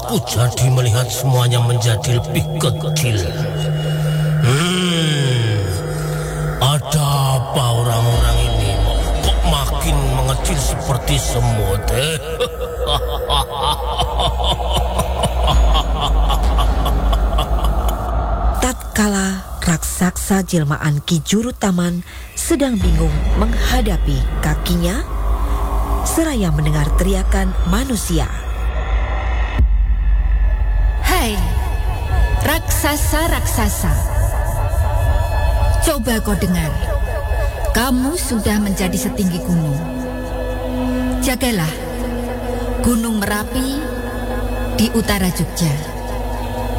Aku jadi melihat semuanya menjadi lebih kecil. Ada apa orang-orang ini kok makin mengecil seperti semut? Tatkala raksasa jelmaan Ki Juru Taman sedang bingung menghadapi kakinya, seraya mendengar teriakan manusia. Hai, raksasa-raksasa, coba kau dengar. Kamu sudah menjadi setinggi gunung. Jagalah Gunung Merapi di utara Jogja.